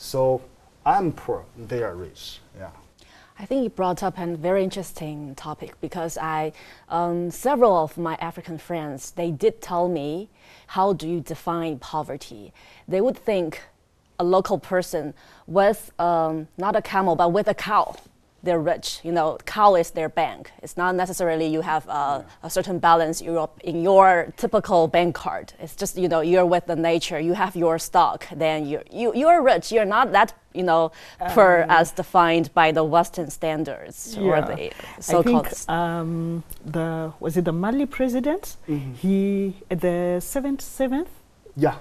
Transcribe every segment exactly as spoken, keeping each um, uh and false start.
So I'm poor, they are rich. Yeah. I think you brought up a very interesting topic because I, um, several of my African friends, they did tell me, how do you define poverty? They would think a local person with um, not a camel, but with a cow, they're rich. You know, cow is their bank. It's not necessarily you have uh, yeah. a certain balance in your typical bank card. It's just, you know, you're with the nature, you have your stock, then you're, you, you're rich. You're not that, you know, poor um, as defined by the Western standards yeah. or the so-called. I think um, the, was it the Mali president? Mm-hmm. He, at the seventy-seventh yeah.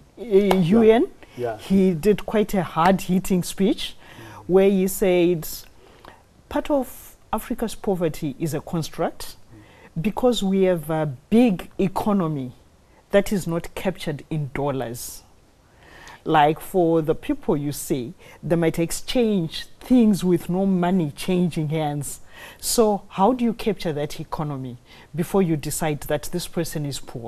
U N, yeah. Yeah. he did quite a hard-hitting speech yeah. where he said, part of Africa's poverty is a construct mm. because we have a big economy that is not captured in dollars. Like for the people you see, they might exchange things with no money changing hands. So how do you capture that economy before you decide that this person is poor?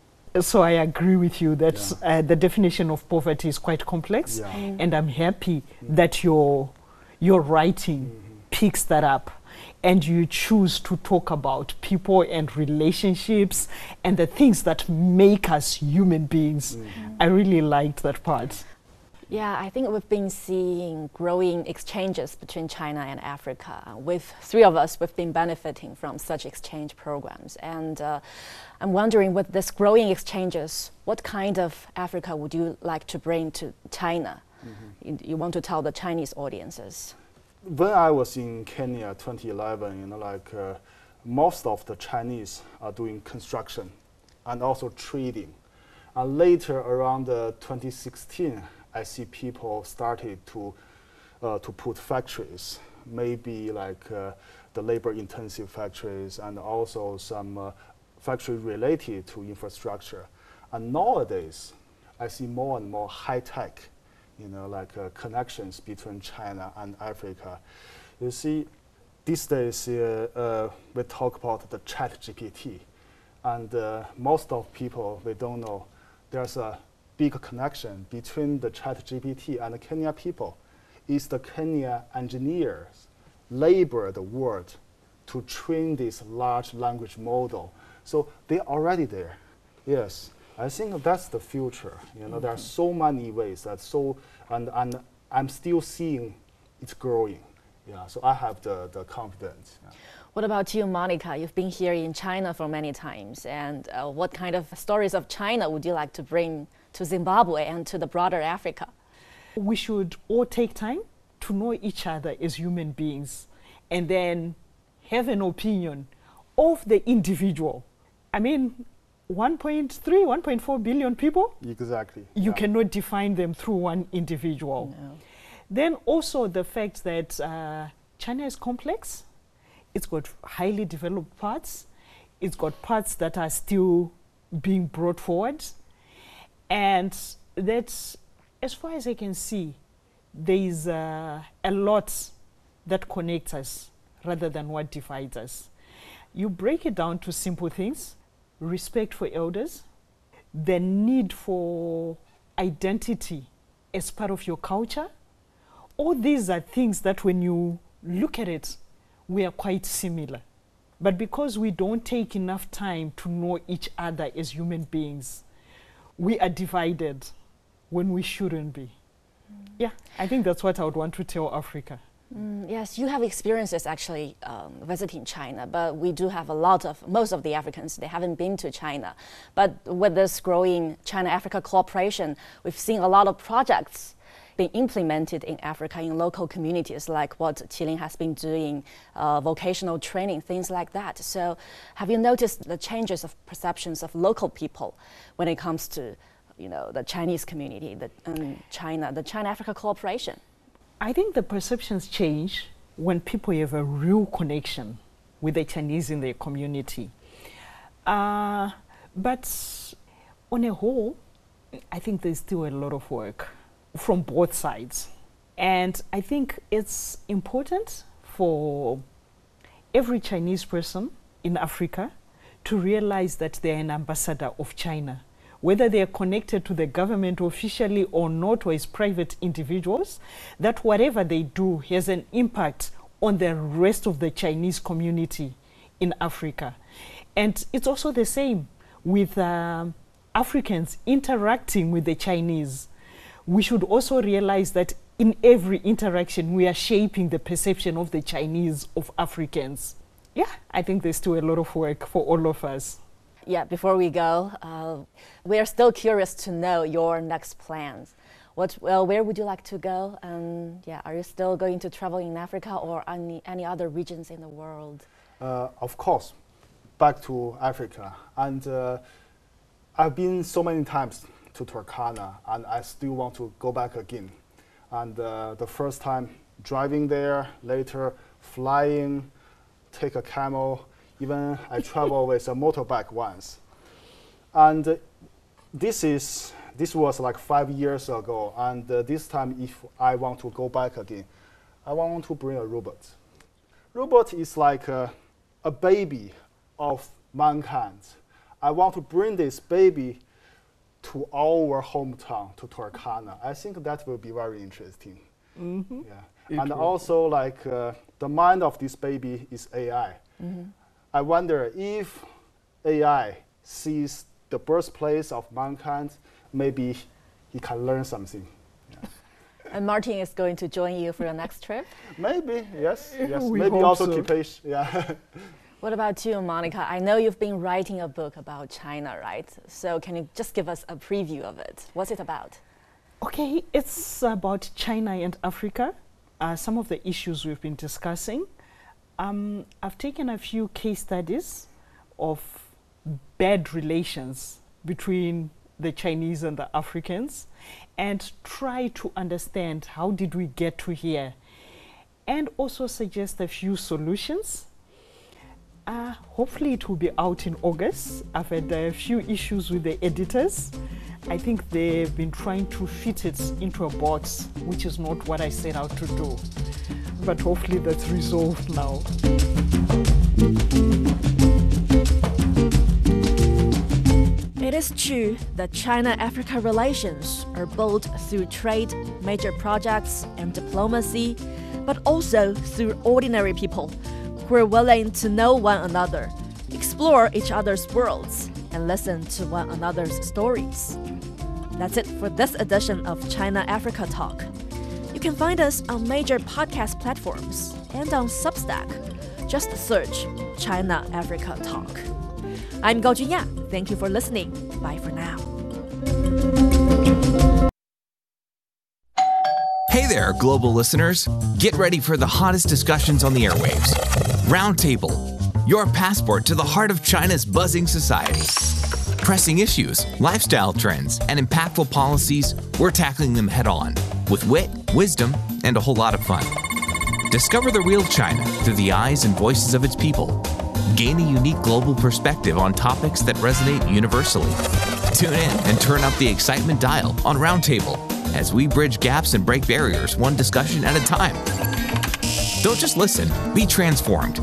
So I agree with you that yeah. uh, the definition of poverty is quite complex, yeah. mm. and I'm happy mm. that your, your writing mm-hmm. picks that up and you choose to talk about people and relationships and the things that make us human beings. Mm-hmm. I really liked that part. Yeah, I think we've been seeing growing exchanges between China and Africa. With three of us, we've been benefiting from such exchange programs. And uh, I'm wondering, with this growing exchanges, what kind of Africa would you like to bring to China? Mm-hmm. you, you want to tell the Chinese audiences? When I was in Kenya twenty eleven, you know, like uh, most of the Chinese are doing construction and also trading. And later, around uh, twenty sixteen, I see people started to uh, to put factories, maybe like uh, the labor-intensive factories, and also some uh, factory related to infrastructure. And nowadays, I see more and more high-tech, you know, like uh, connections between China and Africa. You see, these days uh, uh, we talk about the Chat G P T, and uh, most of people, they don't know there's a big connection between the Chat G P T and the Kenya people. Is the Kenya engineers labor the world to train this large language model. So they're already there. Yes, I think that's the future. You know, mm-hmm. there are so many ways that so, and, and I'm still seeing it's growing. Yeah, so I have the, the confidence. Yeah. What about you, Monica? You've been here in China for many times, and uh, what kind of stories of China would you like to bring to Zimbabwe and to the broader Africa? We should all take time to know each other as human beings and then have an opinion of the individual. I mean, one point three, one point four billion people? Exactly. You yeah. cannot define them through one individual. No. Then also the fact that uh, China is complex. It's got highly developed parts. It's got parts that are still being brought forward. And that's, as far as I can see, there is uh, a lot that connects us rather than what divides us. You break it down to simple things: respect for elders, the need for identity as part of your culture. All these are things that when you look at it, we are quite similar. But because we don't take enough time to know each other as human beings, we are divided when we shouldn't be. Mm. Yeah, I think that's what I would want to tell Africa. Mm, yes, you have experiences actually um, visiting China, but we do have a lot of, most of the Africans, they haven't been to China. But with this growing China-Africa cooperation, we've seen a lot of projects being implemented in Africa in local communities, like what Qilin has been doing, uh, vocational training, things like that. So have you noticed the changes of perceptions of local people when it comes to, you know, the Chinese community, the um, China, the China-Africa cooperation? I think the perceptions change when people have a real connection with the Chinese in their community. Uh, but on a whole, I think there's still a lot of work from both sides. And I think it's important for every Chinese person in Africa to realize that they're an ambassador of China whether they are connected to the government officially or not, or as private individuals, that whatever they do has an impact on the rest of the Chinese community in Africa. And it's also the same with um, Africans interacting with the Chinese. We should also realize that in every interaction, we are shaping the perception of the Chinese of Africans. Yeah, I think there's still a lot of work for all of us. Yeah, before we go, uh, we are still curious to know your next plans. What, well, where would you like to go? And yeah, are you still going to travel in Africa or any, any other regions in the world? Uh, of course, back to Africa. And uh, I've been so many times to Turkana, and I still want to go back again. And uh, the first time driving there, later flying, take a camel, even I travel with a motorbike once. And uh, this is this was like five years ago, and uh, this time if I want to go back again, I want to bring a robot. Robot is like a, a baby of mankind. I want to bring this baby to our hometown, to Turkana. I think that will be very interesting. Mm-hmm. Yeah. And also, like, uh, the mind of this baby is A I. Mm-hmm. I wonder if A I sees the birthplace of mankind, maybe he can learn something. Yeah. And Martin is going to join you for your next trip? Maybe, yes. yes. We Maybe hope also so. Kipesh. Yeah. What about you, Monica? I know you've been writing a book about China, right? So can you just give us a preview of it? What's it about? Okay, it's about China and Africa, uh, some of the issues we've been discussing. Um, I've taken a few case studies of bad relations between the Chinese and the Africans and try to understand how did we get to here, and also suggest a few solutions. Uh, hopefully it will be out in August. I've had a few issues with the editors. I think they've been trying to fit it into a box, which is not what I set out to do. But hopefully that's resolved now. It is true that China-Africa relations are built through trade, major projects, and diplomacy, but also through ordinary people who are willing to know one another, explore each other's worlds, and listen to one another's stories. That's it for this edition of China-Africa Talk. You can find us on major podcast platforms and on Substack. Just search China-Africa Talk. I'm Gao Junya. Thank you for listening. Bye for now. Hey there, global listeners. Get ready for the hottest discussions on the airwaves. Roundtable, your passport to the heart of China's buzzing society. Pressing issues, lifestyle trends, and impactful policies, we're tackling them head on with wit, wisdom, and a whole lot of fun. Discover the real China through the eyes and voices of its people. Gain a unique global perspective on topics that resonate universally. Tune in and turn up the excitement dial on Roundtable as we bridge gaps and break barriers one discussion at a time. Don't just listen, be transformed.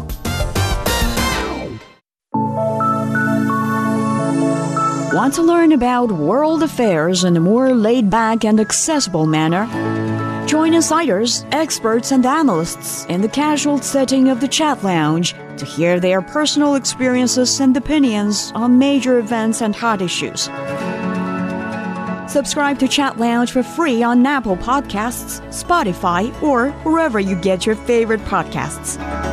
Want to learn about world affairs in a more laid-back and accessible manner? Join insiders, experts, and analysts in the casual setting of the Chat Lounge to hear their personal experiences and opinions on major events and hot issues. Subscribe to Chat Lounge for free on Apple Podcasts, Spotify, or wherever you get your favorite podcasts.